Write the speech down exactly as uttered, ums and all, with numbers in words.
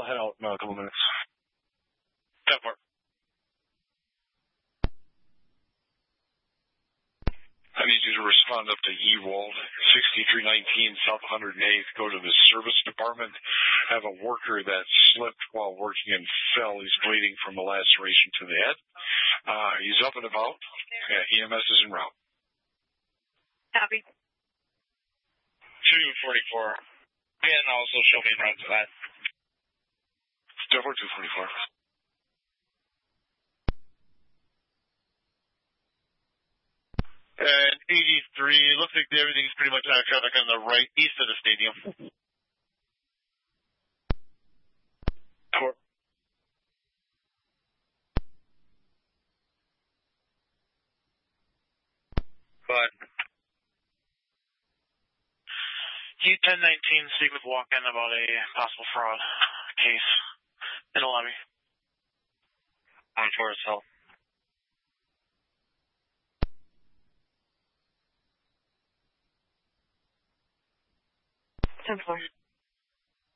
head out in a couple minutes. ten four. I need you to respond up to Ewald, sixty-three nineteen South one hundred eighth. Go to the service department. Have a worker that slipped while working and fell. He's bleeding from a laceration to the head. Uh, he's up and about. Yeah, E M S is en route. Copy. two forty-four. And also show me around to that. Double two forty-four. And eighty-three, looks like everything's pretty much out of traffic on the right, east of the stadium. Four. But E ten nineteen, speak with walk-in about a possible fraud case in the lobby. on Forest Hill. ten four.